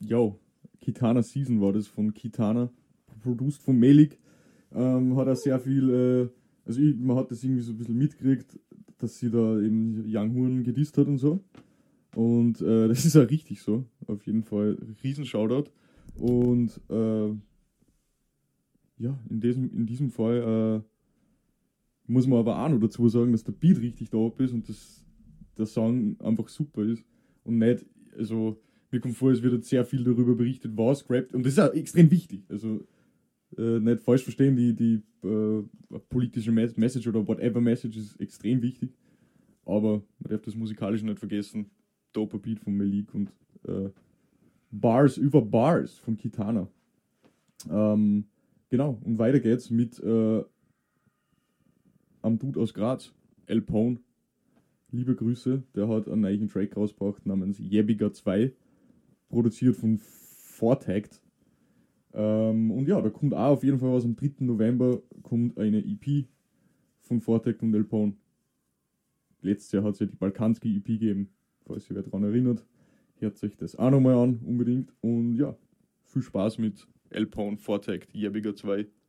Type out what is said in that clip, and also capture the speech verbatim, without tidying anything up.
yo, Kitana Season war das von Kitana, produced von Melik. Ähm, hat auch sehr viel, äh, also ich, man hat das irgendwie so ein bisschen mitgekriegt, dass sie da eben Young Horn gedisst hat und so. Und äh, das ist auch richtig so. Auf jeden Fall riesen Shoutout. Und äh, ja, in diesem, in diesem Fall äh, muss man aber auch noch dazu sagen, dass der Beat richtig da ist und dass der Song einfach super ist. Und nicht, also mir kommt vor, es wird jetzt sehr viel darüber berichtet, was gerappt. Und das ist auch extrem wichtig. Also äh, nicht falsch verstehen, die, die äh, politische Message oder whatever Message ist extrem wichtig. Aber man darf das musikalisch nicht vergessen. Doper Beat von Melik und äh, Bars über Bars von Kitana. Ähm, genau, und weiter geht's mit äh, am Dude aus Graz, El Pone. Liebe Grüße, der hat einen neuen Track rausgebracht namens Jebiger zwei, produziert von Vortagged. Ähm, und ja, da kommt auch auf jeden Fall was. Am dritten November kommt eine E P von Vortagged und El Pone. Letztes Jahr hat es ja die Balkanski E P gegeben, falls ihr wer daran erinnert. Hört sich das auch nochmal an, unbedingt. Und ja, viel Spaß mit El Pone, Vortagged, Jebiger zwei.